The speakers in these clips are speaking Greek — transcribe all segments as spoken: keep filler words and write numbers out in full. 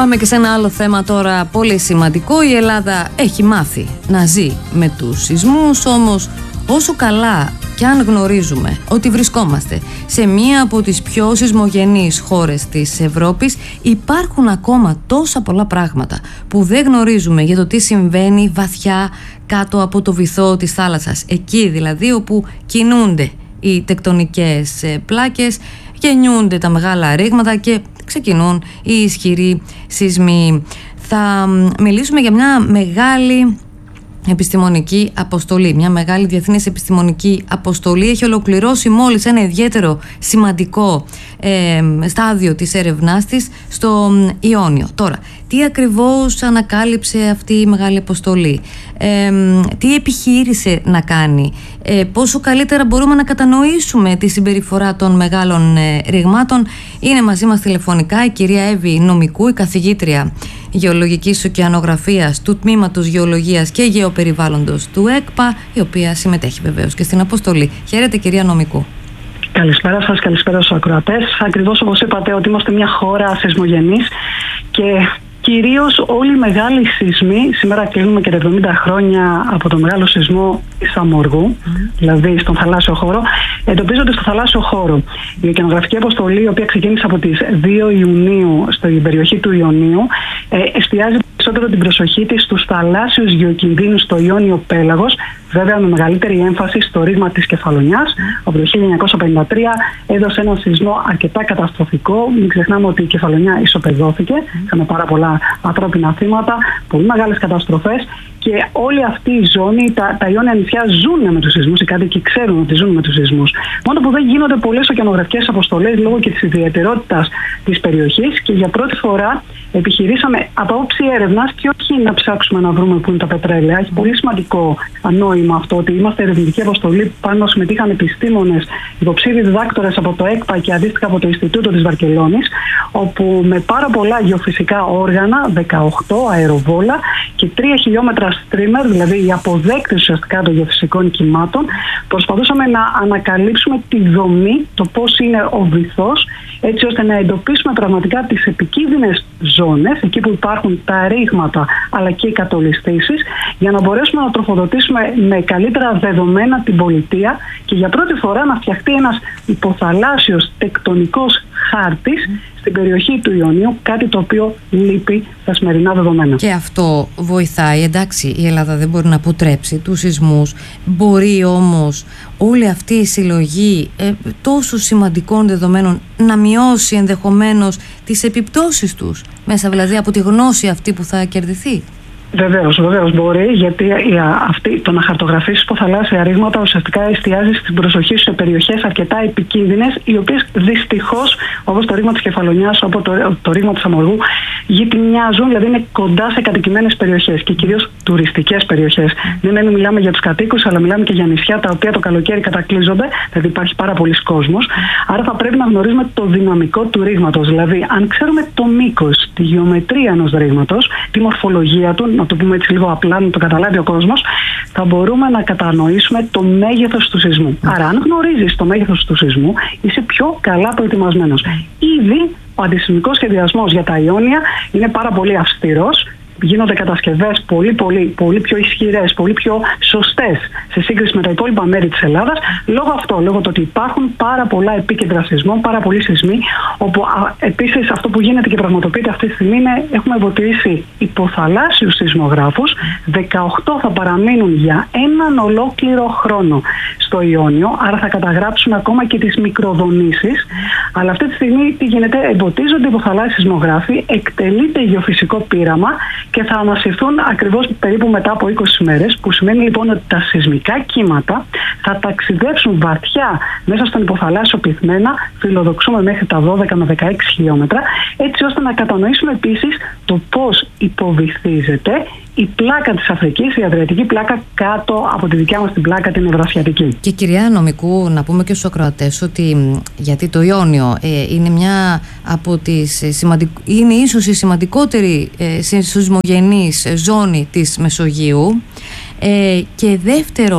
Πάμε και σε ένα άλλο θέμα τώρα πολύ σημαντικό. Η Ελλάδα έχει μάθει να ζει με τους σεισμούς, όμως όσο καλά και αν γνωρίζουμε ότι βρισκόμαστε σε μία από τις πιο σεισμογενείς χώρες της Ευρώπης, υπάρχουν ακόμα τόσα πολλά πράγματα που δεν γνωρίζουμε για το τι συμβαίνει βαθιά κάτω από το βυθό της θάλασσας. Εκεί δηλαδή όπου κινούνται οι τεκτονικές πλάκες, γεννιούνται τα μεγάλα ρήγματα και ξεκινούν οι ισχυροί σεισμοί. Θα μιλήσουμε για μια μεγάλη επιστημονική αποστολή, μια μεγάλη διεθνής επιστημονική αποστολή. Έχει ολοκληρώσει μόλις ένα ιδιαίτερο σημαντικό ε, στάδιο της έρευνάς της στο Ιόνιο. Τώρα, τι ακριβώς ανακάλυψε αυτή η μεγάλη αποστολή, ε, τι επιχείρησε να κάνει, ε, πόσο καλύτερα μπορούμε να κατανοήσουμε τη συμπεριφορά των μεγάλων ε, ρηγμάτων. Είναι μαζί μας τηλεφωνικά η κυρία Εύη Νομικού, η καθηγήτρια Γεωλογικής Ωκεανογραφίας του Τμήματος Γεωλογίας και Γεωπεριβάλλοντος του ΕΚΠΑ, η οποία συμμετέχει βεβαίως και στην αποστολή. Χαίρετε, κυρία Νομικού. Καλησπέρα σας, καλησπέρα στους ακροατές. Ακριβώς όπως είπατε, ότι είμαστε μια χώρα σεισμογενής και κυρίως όλοι οι μεγάλοι σεισμοί, σήμερα κλείνουμε και τα εβδομήντα χρόνια από το μεγάλο σεισμό της Αμοργού, mm. δηλαδή στον θαλάσσιο χώρο, εντοπίζονται στο θαλάσσιο χώρο. Η ωκεανογραφική αποστολή, η οποία ξεκίνησε από τις δύο Ιουνίου στην περιοχή του Ιωνίου, ε, εστιάζει περισσότερο την προσοχή της στους θαλάσσιους γεωκινδύνους στο Ιόνιο πέλαγος, βέβαια με μεγαλύτερη έμφαση στο ρήγμα της Κεφαλονιάς. Από το χίλια εννιακόσια πενήντα τρία έδωσε ένα σεισμό αρκετά καταστροφικό. Μην ξεχνάμε ότι η Κεφαλονιά ισοπεδώθηκε. Mm. Είχαμε πάρα πολλά ανθρώπινα θύματα, πολύ μεγάλες καταστροφές. Και όλη αυτή η ζώνη, τα, τα Ιόνια νησιά ζουν με τους σεισμούς, οι κάτοικοι ξέρουν ότι ζουν με τους σεισμούς. Μόνο που δεν γίνονται πολλές ωκεανογραφικές αποστολές λόγω και της ιδιαιτερότητας της περιοχής, και για πρώτη φορά επιχειρήσαμε από όψη έρευνας και όχι να ψάξουμε να βρούμε πού είναι τα πετρέλαια. Έχει πολύ σημαντικό νόημα αυτό, ότι είμαστε ερευνητική αποστολή, πάνω συμμετείχαν επιστήμονες, υποψήφιοι διδάκτορες από το ΕΚΠΑ και αντίστοιχα από το Ινστιτούτο της Βαρκελόνης, όπου με πάρα πολλά γεωφυσικά όργανα, δεκαοκτώ αεροβόλα και τρία χιλιόμετρα streamer, δηλαδή οι αποδέκτες ουσιαστικά των γεωφυσικών κυμάτων, προσπαθούσαμε να ανακαλύψουμε τη δομή, το πώς είναι ο βυθός, έτσι ώστε να εντοπίσουμε πραγματικά τις επικίνδυνες ζώνες, εκεί που υπάρχουν τα ρήγματα αλλά και οι κατολιστήσεις, για να μπορέσουμε να τροφοδοτήσουμε με καλύτερα δεδομένα την πολιτεία και για πρώτη φορά να φτιαχτεί ένας υποθαλάσσιος τεκτονικός χάρτης στην περιοχή του Ιωνίου, κάτι το οποίο λείπει στα σημερινά δεδομένα. Και αυτό βοηθάει. Εντάξει, η Ελλάδα δεν μπορεί να αποτρέψει τους σεισμούς. Μπορεί όμως όλη αυτή η συλλογή ε, τόσο σημαντικών δεδομένων να μειώσει ενδεχομένως τις επιπτώσεις τους, μέσα δηλαδή από τη γνώση αυτή που θα κερδιθεί. Βεβαίως, βεβαίως μπορεί, γιατί αυτή, το να χαρτογραφήσεις υποθαλάσσια ρήγματα ουσιαστικά εστιάζει στην προσοχή σε περιοχές αρκετά επικίνδυνες, οι οποίες δυστυχώς, όπως το ρήγμα της Κεφαλονιάς, όπως το, το ρήγμα της Αμοργού, γειτονιάζουν, δηλαδή είναι κοντά σε κατοικημένες περιοχές και κυρίως τουριστικές περιοχές. Δεν είναι, μιλάμε για τους κατοίκους, αλλά μιλάμε και για νησιά τα οποία το καλοκαίρι κατακλείζονται, δηλαδή υπάρχει πάρα πολλοί κόσμος. Άρα θα πρέπει να γνωρίζουμε το δυναμικό του ρήγματος. Δηλαδή, αν ξέρουμε το μήκος, τη γεωμετρία ενός ρήγματος, τη μορφολογία του, να το πούμε έτσι λίγο απλά, να το καταλάβει ο κόσμος, θα μπορούμε να κατανοήσουμε το μέγεθος του σεισμού. Άρα, αν γνωρίζεις το μέγεθος του σεισμού, είσαι πιο καλά προετοιμασμένος. Ήδη ο αντισεισμικός σχεδιασμός για τα Ιόνια είναι πάρα πολύ αυστηρός. Γίνονται κατασκευές πολύ, πολύ, πολύ πιο ισχυρές, πολύ πιο σωστές σε σύγκριση με τα υπόλοιπα μέρη της Ελλάδας, λόγω αυτό, λόγω του ότι υπάρχουν πάρα πολλά επίκεντρα σεισμών, πάρα πολλοί σεισμοί, όπου α, επίσης αυτό που γίνεται και πραγματοποιείται αυτή τη στιγμή είναι έχουμε βοηθήσει υποθαλάσσιους σεισμογράφους, δεκαοκτώ θα παραμείνουν για έναν ολόκληρο χρόνο στο Ιόνιο, άρα θα καταγράψουν ακόμα και τις μικροδονήσεις, αλλά αυτή τη στιγμή τι γίνεται, εμποτίζονται υποθαλάσσιοι σεισμογράφοι, εκτελείται γεωφυσικό πείραμα και θα ανασυρθούν ακριβώς περίπου μετά από είκοσι μέρες, που σημαίνει λοιπόν ότι τα σεισμικά κύματα θα ταξιδέψουν βαθιά μέσα στον υποθαλάσσιο πυθμένα, φιλοδοξούμε μέχρι τα δώδεκα με δεκαέξι χιλιόμετρα, έτσι ώστε να κατανοήσουμε επίσης το πώς υποβυθίζεται η πλάκα της Αφρικής, η αδριατική πλάκα, κάτω από τη δικιά μας την πλάκα, την Ευρασιατική. Και κυρία Νομικού, να πούμε και στους ακροατές ότι γιατί το Ιόνιο ε, είναι μια από τις σημαντικ... είναι ίσως η σημαντικότερη ε, σεισμογενής ζώνη της Μεσογείου, ε, και δεύτερον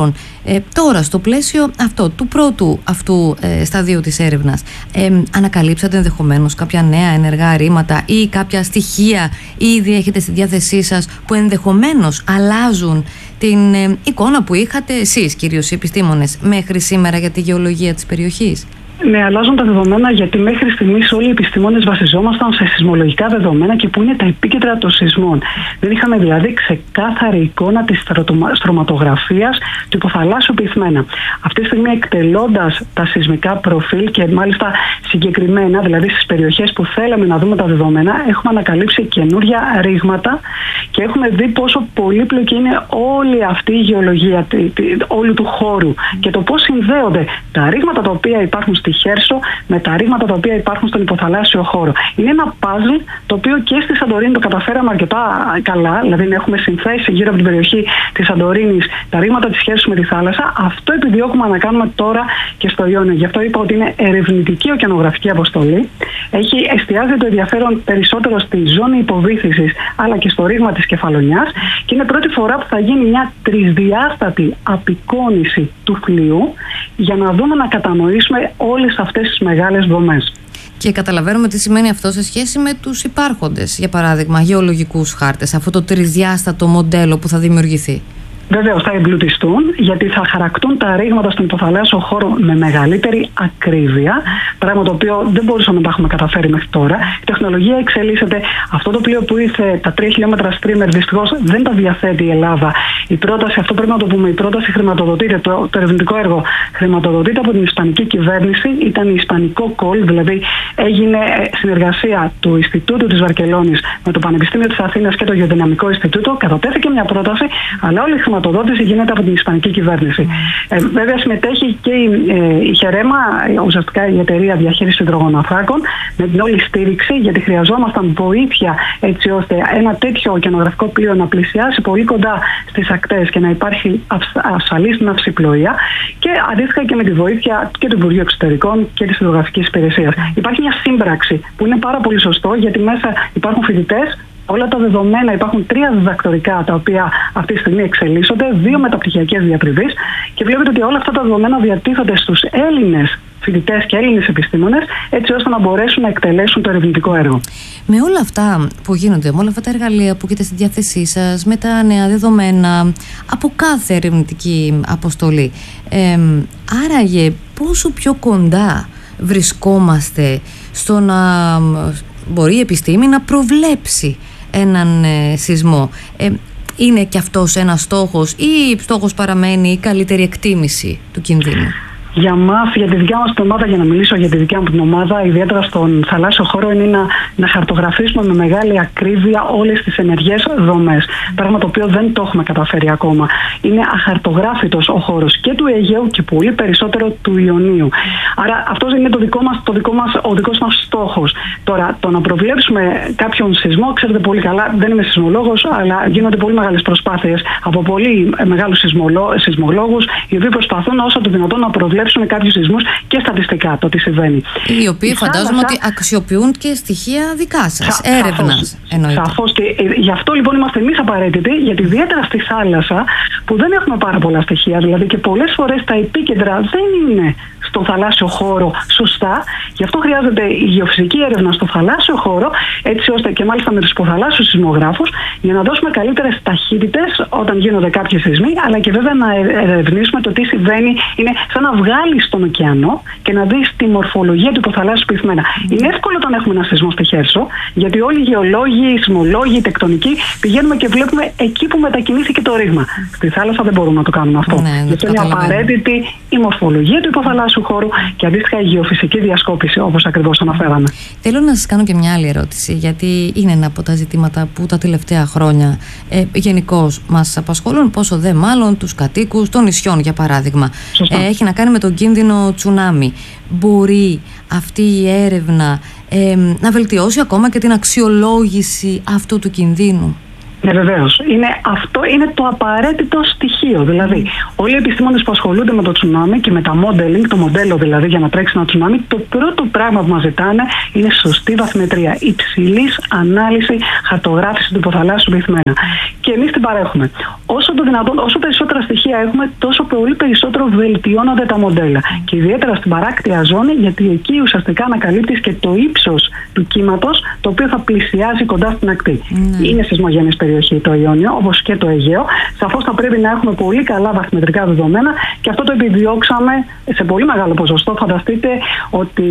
Ε, τώρα, στο πλαίσιο αυτό, του πρώτου αυτού ε, σταδίου της έρευνας, ε, ανακαλύψατε ενδεχομένως κάποια νέα ενεργά ρήματα ή κάποια στοιχεία ήδη έχετε στη διάθεσή σας που ενδεχομένως αλλάζουν την ε, εικόνα που είχατε εσείς, κυρίως οι επιστήμονες, μέχρι σήμερα για τη γεωλογία της περιοχής? Ναι, αλλάζουν τα δεδομένα, γιατί μέχρι στιγμής όλοι οι επιστήμονες βασιζόμασταν σε σεισμολογικά δεδομένα και που είναι τα επίκεντρα των σεισμών. Δεν είχαμε δηλαδή ξεκάθαρη εικόνα της στρωματογραφίας του υποθαλάσσιου πυθμένα. Αυτή τη στιγμή, εκτελώντας τα σεισμικά προφίλ και μάλιστα συγκεκριμένα, δηλαδή στις περιοχές που θέλαμε να δούμε τα δεδομένα, έχουμε ανακαλύψει καινούρια ρήγματα και έχουμε δει πόσο πολύπλοκη είναι όλη αυτή η γεωλογία όλου του χώρου και το πώς συνδέονται τα ρήγματα τα οποία υπάρχουν στη Χέρσο με τα ρήγματα τα οποία υπάρχουν στον υποθαλάσσιο χώρο. Είναι ένα παζλ το οποίο και στη Σαντορίνη το καταφέραμε αρκετά καλά, δηλαδή να έχουμε συνθέσει γύρω από την περιοχή της Σαντορίνης τα ρήγματα της Χέρσου με τη θάλασσα. Αυτό επιδιώκουμε να κάνουμε τώρα και στο Ιόνιο. Γι' αυτό είπα ότι είναι ερευνητική οκεανογραφική αποστολή. Έχει εστιάζει το ενδιαφέρον περισσότερο στη ζώνη υποβύθισης αλλά και στο ρήγμα της Κεφαλονιάς και είναι πρώτη φορά που θα γίνει μια τρισδιάστατη απεικόνηση του φλοιού για να δούμε, να κατανοήσουμε όλες αυτές τις μεγάλες δομές. Και καταλαβαίνουμε τι σημαίνει αυτό σε σχέση με τους υπάρχοντες, για παράδειγμα, γεωλογικούς χάρτες, αυτό το τρισδιάστατο μοντέλο που θα δημιουργηθεί. Βεβαίως θα εμπλουτιστούν, γιατί θα χαρακτούν τα ρήγματα στον υποθαλάσσιο χώρο με μεγαλύτερη ακρίβεια, πράγμα το οποίο δεν μπορούσαμε να τα έχουμε καταφέρει μέχρι τώρα. Η τεχνολογία εξελίσσεται. Αυτό το πλοίο που ήρθε, τα τρία χιλιόμετρα streamer, δυστυχώς δεν τα διαθέτει η Ελλάδα. Η πρόταση, αυτό πρέπει να το πούμε, η πρόταση χρηματοδοτείται, το, το ερευνητικό έργο χρηματοδοτείται από την Ισπανική κυβέρνηση. Ήταν ισπανικό call, δηλαδή έγινε συνεργασία του Ινστιτούτου της Βαρκελόνης με το Πανεπιστήμιο της Αθήνας και το Γεωδυναμικό Ινστιτούτο. Κατατέθηκε μια πρόταση, αλλά όλη η χρηματοδότηση γίνεται από την Ισπανική κυβέρνηση. Ε, βέβαια, συμμετέχει και η, ε, η Χερέμα, ουσιαστικά η εταιρεία διαχείρισης υδρογοναθράκων, με την όλη στήριξη, γιατί χρειαζόμασταν βοήθεια έτσι ώστε ένα τέτοιο οκεανογραφικό πλοίο να πλησιάσει πολύ κοντά στις ακτές και να υπάρχει ασφαλής ναυσιπλοεία, και αντίστοιχα και με τη βοήθεια και του Υπουργείου Εξωτερικών και της Υδρογραφικής Υπηρεσίας. Υπάρχει μια σύμπραξη που είναι πάρα πολύ σωστό, γιατί μέσα υπάρχουν φοιτητές. Όλα τα δεδομένα, υπάρχουν τρία διδακτορικά τα οποία αυτή τη στιγμή εξελίσσονται, δύο μεταπτυχιακές διατριβείς, και βλέπετε ότι όλα αυτά τα δεδομένα διατίθενται στους Έλληνες φοιτητές και Έλληνες επιστήμονες, έτσι ώστε να μπορέσουν να εκτελέσουν το ερευνητικό έργο. Με όλα αυτά που γίνονται, με όλα αυτά τα εργαλεία που έχετε στη διάθεσή σας, με τα νέα δεδομένα από κάθε ερευνητική αποστολή, ε, άραγε πόσο πιο κοντά βρισκόμαστε στο να μπορεί η επιστήμη να προβλέψει έναν ε, σεισμό? Ε, είναι και αυτός ένας στόχος, ή στόχος παραμένει η καλύτερη εκτίμηση του κινδύνου? Για μας, για τη δικιά μας την ομάδα, για να μιλήσω για τη δικιά μου την ομάδα, ιδιαίτερα στον θαλάσσιο χώρο, είναι να, να χαρτογραφήσουμε με μεγάλη ακρίβεια όλες τις ενεργές δομές. Πράγμα το οποίο δεν το έχουμε καταφέρει ακόμα. Είναι αχαρτογράφητος ο χώρος και του Αιγαίου και πολύ περισσότερο του Ιωνίου. Άρα αυτός είναι το δικό μας, το δικό μας, ο δικός μας στόχος. Τώρα, το να προβλέψουμε κάποιον σεισμό, ξέρετε πολύ καλά, δεν είμαι σεισμολόγος, αλλά γίνονται πολύ μεγάλες προσπάθειες από πολύ μεγάλους σεισμολόγους, οι οποίοι προσπαθούν όσο το δυνατόν να προβλέψουν κάποιους σεισμούς και στατιστικά το τι συμβαίνει. Οι οποίοι η φαντάζομαι θάλασσα... ότι αξιοποιούν και στοιχεία δικά σας, έρευνας εννοείται. Σαφώς, και γι' αυτό λοιπόν είμαστε εμείς απαραίτητοι, γιατί ιδιαίτερα στη θάλασσα που δεν έχουμε πάρα πολλά στοιχεία, δηλαδή και πολλές φορές τα επίκεντρα δεν είναι στο θαλάσσιο χώρο σωστά. Γι' αυτό χρειάζεται η γεωφυσική έρευνα στο θαλάσσιο χώρο, έτσι ώστε και μάλιστα με τους υποθαλάσσιους σεισμογράφους, για να δώσουμε καλύτερες ταχύτητες όταν γίνονται κάποιοι σεισμοί, αλλά και βέβαια να ερευνήσουμε το τι συμβαίνει. Είναι σαν να βγάλεις στον ωκεανό και να δεις τη μορφολογία του υποθαλάσσιου πυθμένα. Mm. Είναι εύκολο όταν έχουμε ένα σεισμό στη Χέρσο, γιατί όλοι οι γεωλόγοι, οι σεισμολόγοι, οι τεκτονικοί πηγαίνουμε και βλέπουμε εκεί που μετακινήθηκε το ρήγμα. Στη θάλασσα δεν μπορούμε να το κάνουμε αυτό. Ναι, γι' αυτό είναι απαραίτητη η μορφολογία του υποθαλάσσιου χώρου και αντίστοιχα η γεωφυσική διασκόπηση, όπως ακριβώς αναφέραμε. Θέλω να σας κάνω και μια άλλη ερώτηση, γιατί είναι ένα από τα ζητήματα που τα τελευταία χρόνια ε, γενικώς μας απασχολούν, πόσο δε μάλλον τους κατοίκους των νησιών, για παράδειγμα. Ε, έχει να κάνει με τον κίνδυνο τσουνάμι. Μπορεί αυτή η έρευνα ε, να βελτιώσει ακόμα και την αξιολόγηση αυτού του κινδύνου? Ναι, βεβαίως. Είναι, αυτό είναι το απαραίτητο στοιχείο. Δηλαδή, mm. όλοι οι επιστήμονες που ασχολούνται με το τσουνάμι και με τα modeling, το μοντέλο δηλαδή για να τρέξει ένα τσουνάμι, το πρώτο πράγμα που μας ζητάνε είναι σωστή βαθμετρία, υψηλής ανάλυση, χαρτογράφηση του υποθαλάσσιου πυθμένα. Mm. Και εμείς την παρέχουμε. Όσο το δυνατόν, όσο περισσότερα στοιχεία έχουμε, τόσο πολύ περισσότερο βελτιώνονται τα μοντέλα. Mm. Και ιδιαίτερα στην παράκτια ζώνη, γιατί εκεί ουσιαστικά ανακαλύπτεις και το ύψος του κύματος, το οποίο θα πλησιάζει κοντά στην ακτή. Mm. Είναι σεισμογενής περιοχή το Ιόνιο, όπως και το Αιγαίο. Σαφώς θα πρέπει να έχουμε πολύ καλά βαθμετρικά δεδομένα και αυτό το επιδιώξαμε σε πολύ μεγάλο ποσοστό. Φανταστείτε ότι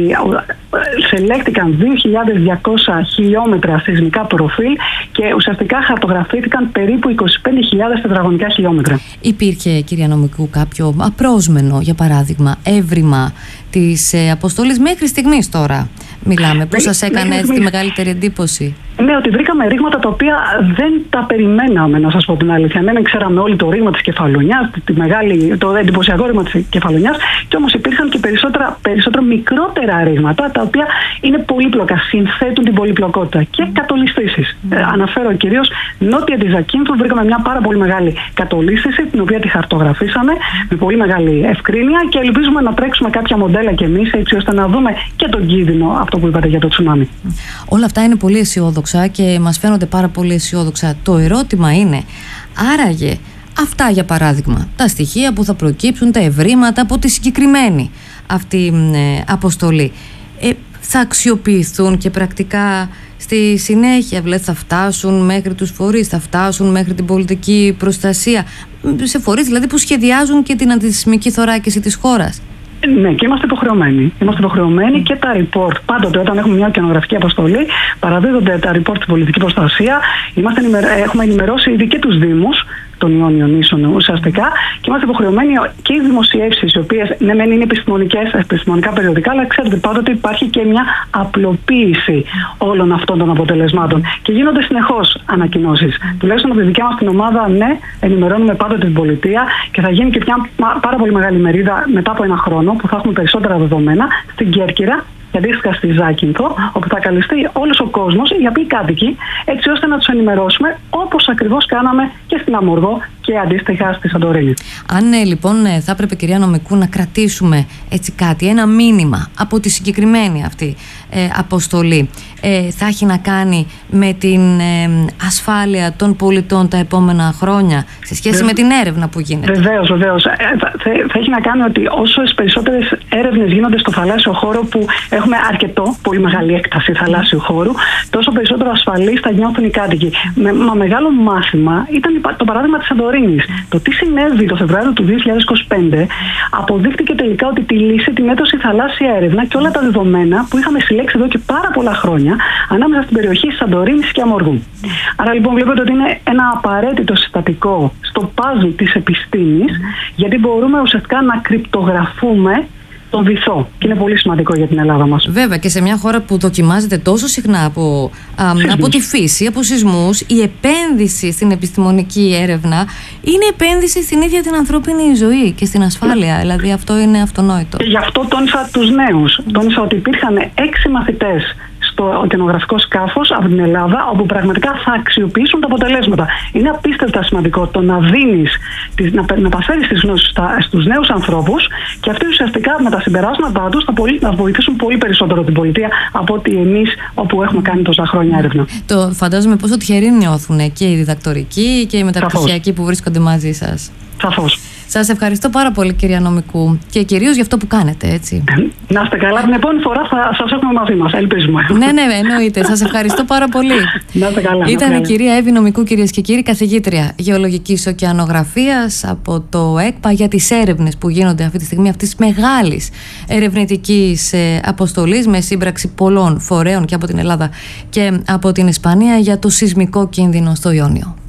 σελέκτηκαν δύο χιλιάδες διακόσια χιλιόμετρα σεισμικά προφίλ και ουσιαστικά χαρτογραφήθηκαν περίπου είκοσι πέντε χιλιάδες τετραγωνικά χιλιόμετρα. Υπήρχε, κυρία Νομικού, κάποιο απρόσμενο, για παράδειγμα, έβριμα της ε, αποστολής μέχρι στιγμής τώρα? Μιλάμε. Πώς σας έκανε έτσι τη μεγαλύτερη εντύπωση? Ναι, ότι βρήκαμε ρήγματα τα οποία δεν τα περιμέναμε, να σας πω την αλήθεια. Ναι, δεν ξέραμε όλοι το ρήγμα της Κεφαλονιάς, τη μεγάλη, το εντυπωσιακό ρήγμα της Κεφαλονιάς, και όμως υπήρχαν και περισσότερα, περισσότερα μικρότερα ρήγματα, τα οποία είναι πολύπλοκα, συνθέτουν την πολυπλοκότητα και κατολιστήσεις. Mm. Ε, αναφέρω κυρίως νότια της Ζακίνθου, βρήκαμε μια πάρα πολύ μεγάλη κατολίστηση, την οποία τη χαρτογραφήσαμε mm. με πολύ μεγάλη ευκρίνεια και ελπίζουμε να τρέξουμε κάποια μοντέλα κι εμείς, έτσι ώστε να δούμε και τον κίνδυνο, αυτό που είπατε για το τσουνάμι. Mm. Όλα αυτά είναι πολύ αισιόδοξα και μας φαίνονται πάρα πολύ αισιόδοξα. Το ερώτημα είναι, άραγε αυτά, για παράδειγμα, τα στοιχεία που θα προκύψουν, τα ευρήματα από τη συγκεκριμένη αυτή ε, αποστολή, ε, θα αξιοποιηθούν και πρακτικά στη συνέχεια? Δηλαδή θα φτάσουν μέχρι τους φορείς, θα φτάσουν μέχρι την πολιτική προστασία, σε φορείς δηλαδή που σχεδιάζουν και την αντισεισμική θωράκιση της χώρας? Ναι, και είμαστε υποχρεωμένοι. Είμαστε υποχρεωμένοι mm. και τα report. Πάντοτε, όταν έχουμε μια ωκεανογραφική αποστολή, παραδίδονται τα report στην πολιτική προστασία. Είμαστε ενημερ... Έχουμε ενημερώσει ήδη και τους Δήμους των Ιόνιων Νήσων ουσιαστικά και είμαστε υποχρεωμένοι και οι δημοσιεύσεις, οι οποίες ναι, μεν είναι επιστημονικές, επιστημονικά περιοδικά, αλλά ξέρετε πάντοτε υπάρχει και μια απλοποίηση όλων αυτών των αποτελεσμάτων και γίνονται συνεχώς ανακοινώσεις. Mm. Τουλάχιστον από τη δικιά μας την ομάδα, ναι, ενημερώνουμε πάντοτε την πολιτεία και θα γίνει και μια πάρα πολύ μεγάλη μερίδα μετά από ένα χρόνο που θα έχουμε περισσότερα δεδομένα στην Κέρκυρα και αντίστοιχα στη Ζάκυνθο, όπου θα καλυστεί όλος ο κόσμος, οι οποίοι κάτοικοι, έτσι ώστε να τους ενημερώσουμε όπως ακριβώς κάναμε και στην Αμοργό και αντίστοιχα στη Σαντορίνη. Αν ε, λοιπόν ε, θα έπρεπε, κυρία Νομικού, να κρατήσουμε έτσι κάτι, ένα μήνυμα από τη συγκεκριμένη αυτή ε, αποστολή, ε, θα έχει να κάνει με την ε, ασφάλεια των πολιτών τα επόμενα χρόνια σε σχέση Βε... με την έρευνα που γίνεται? Βεβαίως, βεβαίως. Ε, θα, θα, θα έχει να κάνει ότι όσες περισσότερες έρευνες γίνονται στο θαλάσσιο χώρο, που έχουμε αρκετό, πολύ μεγάλη έκταση θαλάσσιου χώρου, τόσο περισσότερο ασφαλείς θα νιώθουν οι κάτοικοι. Με, μα μεγάλο μάθημα ήταν το παράδειγμα της Σαντορίνης. Το τι συνέβη το Φεβρουάριο του δύο χιλιάδες είκοσι πέντε αποδείχτηκε τελικά ότι τη λύση την έδωσε η θαλάσσια έρευνα και όλα τα δεδομένα που είχαμε συλλέξει εδώ και πάρα πολλά χρόνια ανάμεσα στην περιοχή Σαντορίνης και Αμοργού. Άρα λοιπόν βλέπετε ότι είναι ένα απαραίτητο συστατικό στο παζλ της επιστήμης, γιατί μπορούμε ουσιαστικά να κρυπτογραφούμε τον βυθό. Και είναι πολύ σημαντικό για την Ελλάδα μας. Βέβαια, και σε μια χώρα που δοκιμάζεται τόσο συχνά από, α, από τη φύση, από σεισμούς, η επένδυση στην επιστημονική έρευνα είναι επένδυση στην ίδια την ανθρώπινη ζωή και στην ασφάλεια. Ναι. Δηλαδή αυτό είναι αυτονόητο. Και γι' αυτό τόνισα τους νέους. Τόνισα ότι υπήρχαν έξι μαθητές στο ωκεανογραφικό σκάφος από την Ελλάδα, όπου πραγματικά θα αξιοποιήσουν τα αποτελέσματα. Είναι απίστευτα σημαντικό το να δίνεις, να, να πασφέρεις τις γνώσεις στους νέους ανθρώπους και αυτοί ουσιαστικά με τα συμπεράσματά τους θα, πολύ, θα βοηθήσουν πολύ περισσότερο την πολιτεία από ότι εμείς, όπου έχουμε κάνει τόσα χρόνια έρευνα. Το φαντάζομαι πόσο τυχεροί νιώθουν και οι διδακτορικοί και οι μεταπτυχιακοί που βρίσκονται μαζί σας. Σαφώς. Σας ευχαριστώ πάρα πολύ, κυρία Νομικού, και κυρίως για αυτό που κάνετε, έτσι. Να είστε καλά. Την επόμενη φορά θα σας έχουμε μαζί μας, ελπίζουμε. Ναι, ναι, εννοείται. Σας ευχαριστώ πάρα πολύ. Να είστε καλά. Ήταν η κυρία Εύη Νομικού, κυρίες και κύριοι, καθηγήτρια γεωλογικής ωκεανογραφίας από το ΕΚΠΑ, για τις έρευνες που γίνονται αυτή τη στιγμή αυτής της μεγάλης ερευνητικής αποστολής με σύμπραξη πολλών φορέων και από την Ελλάδα και από την Ισπανία για το σεισμικό κίνδυνο στο Ιόνιο.